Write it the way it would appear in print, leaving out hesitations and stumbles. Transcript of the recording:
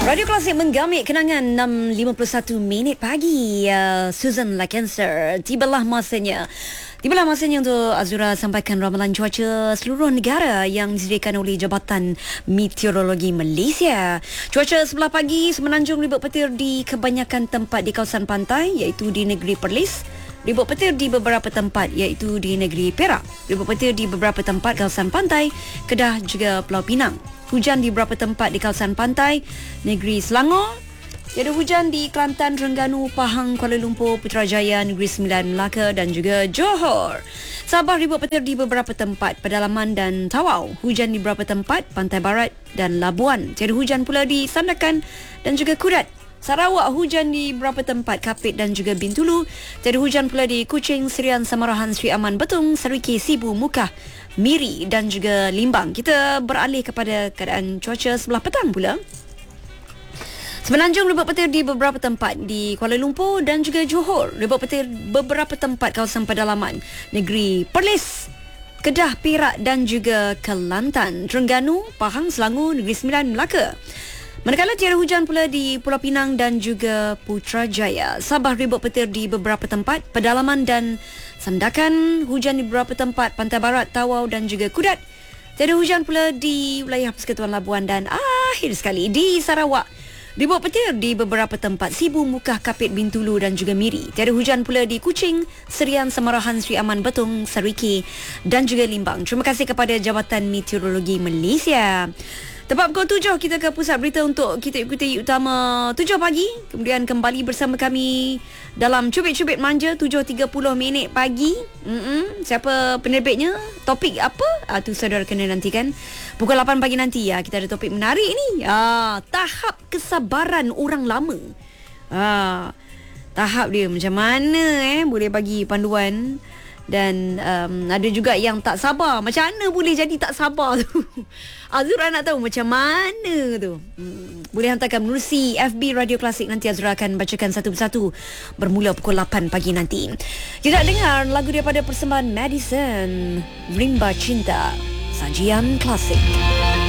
Radio Klasik menggamit kenangan 6.51 minit pagi. Susan Lakenster. Tibalah masanya untuk Azura sampaikan ramalan cuaca seluruh negara yang disediakan oleh Jabatan Meteorologi Malaysia. Cuaca sebelah pagi semenanjung ribut petir di kebanyakan tempat di kawasan pantai iaitu di negeri Perlis. Ribut petir di beberapa tempat iaitu di negeri Perak. Ribut petir di beberapa tempat kawasan pantai Kedah juga Pulau Pinang. Hujan di beberapa tempat di kawasan pantai negeri Selangor. Ada hujan di Kelantan, Terengganu, Pahang, Kuala Lumpur, Putrajaya, Negeri Sembilan, Melaka dan juga Johor. Sabah ribut petir di beberapa tempat, Pedalaman dan Tawau. Hujan di beberapa tempat, Pantai Barat dan Labuan. Tiada hujan pula di Sandakan dan juga Kudat. Sarawak hujan di beberapa tempat, Kapit dan juga Bintulu. Tiada hujan pula di Kuching, Serian, Samarahan, Sri Aman, Betung, Seriki, Sibu, Mukah, Miri dan juga Limbang. Kita beralih kepada keadaan cuaca sebelah petang pula. Semenanjung ribut petir di beberapa tempat di Kuala Lumpur dan juga Johor. Ribut petir beberapa tempat kawasan pedalaman negeri Perlis, Kedah, Perak dan juga Kelantan, Terengganu, Pahang, Selangor, Negeri Sembilan, Melaka. Manakala tiada hujan pula di Pulau Pinang dan juga Putrajaya. Sabah ribut petir di beberapa tempat, pedalaman dan Sandakan. Hujan di beberapa tempat, Pantai Barat, Tawau dan juga Kudat. Tiada hujan pula di wilayah Persekutuan Labuan dan akhir sekali di Sarawak. Ribut petir di beberapa tempat, Sibu, Mukah, Kapit, Bintulu dan juga Miri. Tiada hujan pula di Kuching, Serian, Samarahan, Sri Aman, Betung, Seriki dan juga Limbang. Terima kasih kepada Jabatan Meteorologi Malaysia. Tepat pukul 7 kita ke pusat berita untuk kita ikuti utama 7 pagi. Kemudian kembali bersama kami dalam Cubit-Cubit Manja 7.30 minit pagi. Siapa penerbitnya? Topik apa? Tu saudara kena nantikan. Pukul 8 pagi nanti kita ada topik menarik ni. Tahap kesabaran orang lama. Tahap dia macam mana boleh bagi panduan. Dan ada juga yang tak sabar. Macam mana boleh jadi tak sabar tu? Azura nak tahu macam mana tu. Boleh hantarkan menerusi FB Radio Klasik. Nanti Azura akan bacakan satu persatu bermula pukul 8 pagi nanti. Kita dengar lagu daripada persembahan Madison, Rimba Cinta, sajian klasik.